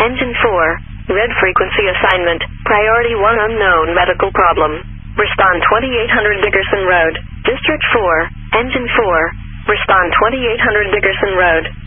Engine 4, red frequency assignment, priority 1 unknown medical problem. Respond 2800 Dickerson Road, District 4, Engine 4, respond 2800 Dickerson Road.